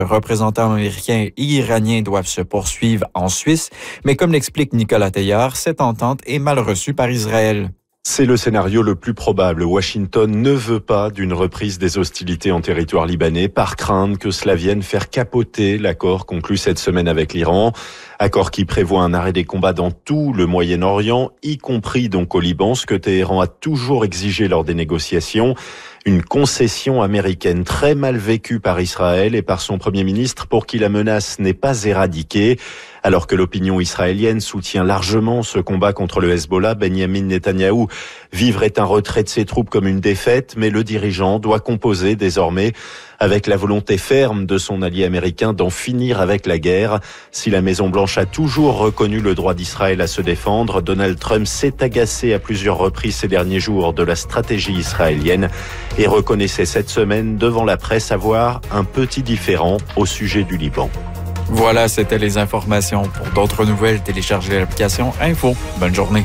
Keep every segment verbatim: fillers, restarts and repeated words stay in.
représentants américains et iraniens doivent se poursuivre en Suisse, mais comme l'explique Nicolas Teillard, cette entente est mal reçue par Israël. C'est le scénario le plus probable. Washington ne veut pas d'une reprise des hostilités en territoire libanais par crainte que cela vienne faire capoter l'accord conclu cette semaine avec l'Iran. Accord qui prévoit un arrêt des combats dans tout le Moyen-Orient, y compris donc au Liban, ce que Téhéran a toujours exigé lors des négociations. Une concession américaine très mal vécue par Israël et par son Premier ministre pour qui la menace n'est pas éradiquée. Alors que l'opinion israélienne soutient largement ce combat contre le Hezbollah, Benyamin Netanyahou vivrait un retrait de ses troupes comme une défaite, mais le dirigeant doit composer désormais avec la volonté ferme de son allié américain d'en finir avec la guerre. Si la Maison-Blanche a toujours reconnu le droit d'Israël à se défendre, Donald Trump s'est agacé à plusieurs reprises ces derniers jours de la stratégie israélienne et reconnaissait cette semaine devant la presse avoir un petit différend au sujet du Liban. Voilà, c'était les informations. Pour d'autres nouvelles, téléchargez l'application Info. Bonne journée.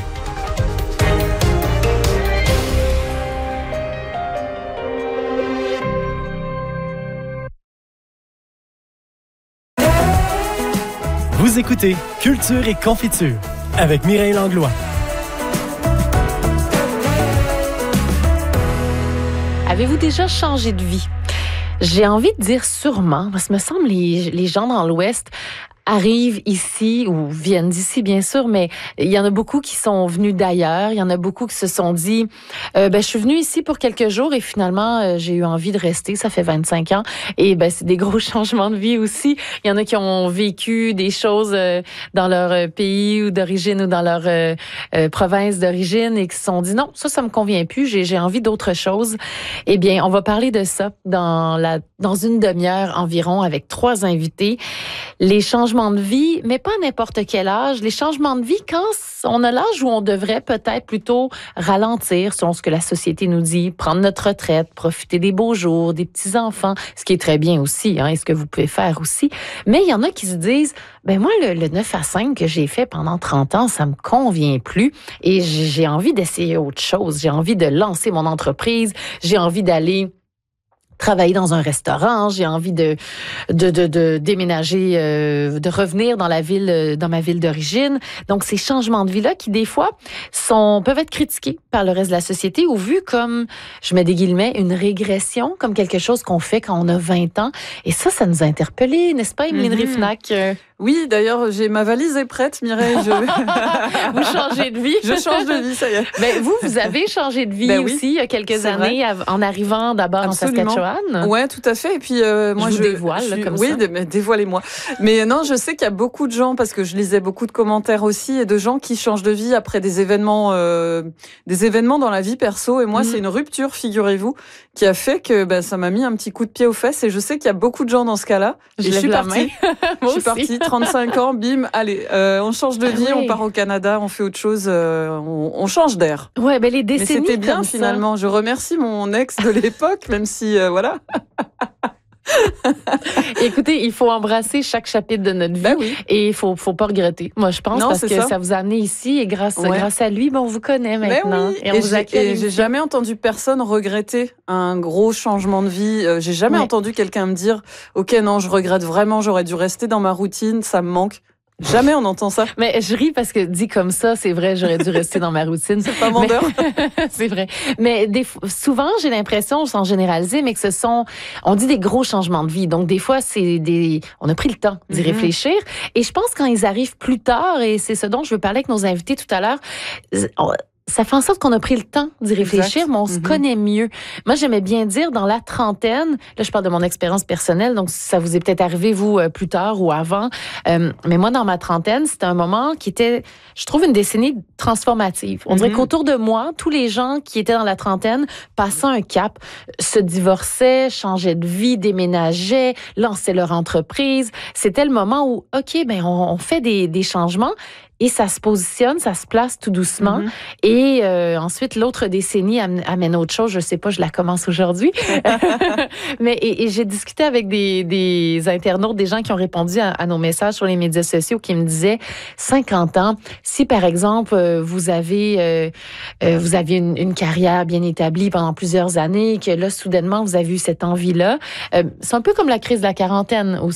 Vous écoutez Culture et Confiture avec Mireille Langlois. Avez-vous déjà changé de vie? J'ai envie de dire sûrement, parce que me semble les, les gens dans l'Ouest arrivent ici ou viennent d'ici, bien sûr, mais il y en a beaucoup qui sont venus d'ailleurs. Il y en a beaucoup qui se sont dit euh, ben je suis venu ici pour quelques jours et finalement euh, j'ai eu envie de rester. Ça fait vingt-cinq ans et ben c'est des gros changements de vie aussi. Il y en a qui ont vécu des choses euh, dans leur pays ou d'origine ou dans leur euh, euh, province d'origine et qui se sont dit non, ça ça me convient plus. J'ai j'ai envie d'autre chose. Eh bien, on va parler de ça dans la dans une demi-heure environ avec trois invités. Les changements de vie, mais pas à n'importe quel âge. Les changements de vie, quand on a l'âge où on devrait peut-être plutôt ralentir, selon ce que la société nous dit, prendre notre retraite, profiter des beaux jours, des petits-enfants, ce qui est très bien aussi, hein, et ce que vous pouvez faire aussi. Mais il y en a qui se disent, ben moi, le, le neuf à cinq que j'ai fait pendant trente ans, ça me convient plus et j'ai envie d'essayer autre chose. J'ai envie de lancer mon entreprise. J'ai envie d'aller travailler dans un restaurant, j'ai envie de de de, de déménager, euh, de revenir dans la ville, dans ma ville d'origine. Donc ces changements de vie-là qui des fois sont peuvent être critiqués par le reste de la société ou vus comme, je mets des guillemets, une régression, comme quelque chose qu'on fait quand on a vingt ans. Et ça, ça nous a interpellés, n'est-ce pas, Emeline mm-hmm. Rifnac? Oui, d'ailleurs, j'ai ma valise est prête, Mireille. Je... vous changez de vie. Je change de vie, ça y est. Ben, vous, vous avez changé de vie ben oui, aussi il y a quelques années vrai. en arrivant d'abord Absolument. en Saskatchewan. Ouais, tout à fait. Et puis euh, moi, je, je vous dévoile je suis... comme oui, ça. Oui, dé- dévoilez-moi. Mais non, je sais qu'il y a beaucoup de gens parce que je lisais beaucoup de commentaires aussi et de gens qui changent de vie après des événements, euh, des événements dans la vie perso. Et moi, mmh. c'est une rupture, figurez-vous, qui a fait que ben ça m'a mis un petit coup de pied aux fesses. Et je sais qu'il y a beaucoup de gens dans ce cas-là. Je, et je suis partie. je suis partie. trente-cinq ans, bim, allez, euh, on change de vie, oui. on part au Canada, on fait autre chose, euh, on, on change d'air. Ouais, ben les décennies. Mais c'était bien comme finalement. Ça. Je remercie mon ex de l'époque, même si euh, voilà. Écoutez, il faut embrasser chaque chapitre de notre vie ben oui. et il faut faut pas regretter. Moi, je pense non, parce que ça. ça vous a amené ici et grâce ouais. grâce à lui, ben, on vous connaît maintenant. Ben oui. Et, on et, vous j'ai, et j'ai jamais entendu personne regretter un gros changement de vie. Euh, j'ai jamais ouais. entendu quelqu'un me dire OK, non, je regrette vraiment, j'aurais dû rester dans ma routine, ça me manque. Jamais on entend ça. Mais je ris parce que dit comme ça, c'est vrai, j'aurais dû rester dans ma routine. C'est pas vendeur. Mais... c'est vrai. Mais des... souvent, j'ai l'impression, sans généraliser, mais que ce sont, on dit des gros changements de vie. Donc, des fois, c'est des, on a pris le temps d'y mm-hmm. réfléchir. Et je pense quand ils arrivent plus tard, et c'est ce dont je veux parler avec nos invités tout à l'heure, on... ça fait en sorte qu'on a pris le temps d'y réfléchir, exact. mais on mm-hmm. se connaît mieux. Moi, j'aimais bien dire, dans la trentaine, là, je parle de mon expérience personnelle, donc ça vous est peut-être arrivé, vous, euh, plus tard ou avant, euh, mais moi, dans ma trentaine, c'était un moment qui était, je trouve, une décennie transformative. On mm-hmm. dirait qu'autour de moi, tous les gens qui étaient dans la trentaine passaient un cap, se divorçaient, changeaient de vie, déménageaient, lançaient leur entreprise. C'était le moment où, OK, ben on, on fait des, des changements. et ça se positionne, ça se place tout doucement. Mm-hmm. Et euh, ensuite, l'autre décennie amène, amène autre chose. Je sais pas, je la commence aujourd'hui. Mais et, et j'ai discuté avec des, des internautes, des gens qui ont répondu à, à nos messages sur les médias sociaux, qui me disaient cinquante ans. Si par exemple vous avez euh, euh, vous aviez une, une carrière bien établie pendant plusieurs années, que là soudainement vous avez eu cette envie-là, euh, c'est un peu comme la crise de la quarantaine.